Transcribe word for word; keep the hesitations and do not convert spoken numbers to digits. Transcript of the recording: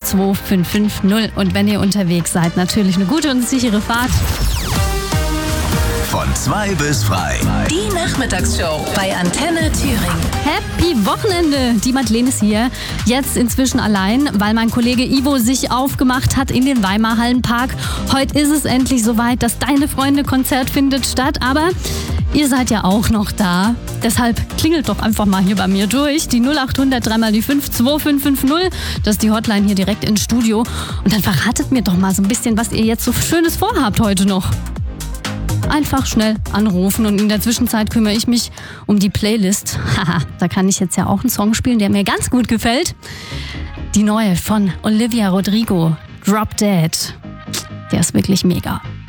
zwei fünf fünf null. Und wenn ihr unterwegs seid, natürlich eine gute und sichere Fahrt. Von zwei bis frei. Die Nachmittagsshow bei Antenne Thüringen. Happy Wochenende! Die Madeleine ist hier. Jetzt inzwischen allein, weil mein Kollege Ivo sich aufgemacht hat in den Weimar Hallenpark. Heute ist es endlich soweit, das Deine Freunde-Konzert findet statt. Aber ihr seid ja auch noch da. Deshalb klingelt doch einfach mal hier bei mir durch. Die null acht hundert drei mal die fünf zwei fünf fünf null. Das ist die Hotline hier direkt ins Studio. Und dann verratet mir doch mal so ein bisschen, was ihr jetzt so Schönes vorhabt heute noch. Einfach schnell anrufen und in der Zwischenzeit kümmere ich mich um die Playlist. Haha, da kann ich jetzt ja auch einen Song spielen, der mir ganz gut gefällt. Die neue von Olivia Rodrigo, Drop Dead. Der ist wirklich mega.